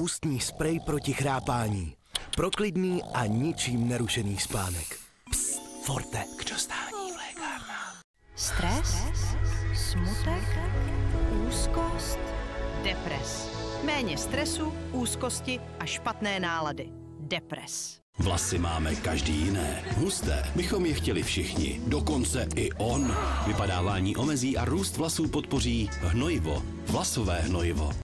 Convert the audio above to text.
ústní sprej proti chrápání. Pro klidný a ničím nerušený spánek. Psst, Forte, k dostání v lékárnách. Stres, smutek, úzkost, depres. Méně stresu, úzkosti a špatné nálady. Depres. Vlasy máme každý jiné. Husté bychom je chtěli všichni. Dokonce i on. Vypadávání omezí a růst vlasů podpoří hnojivo. Vlasové hnojivo.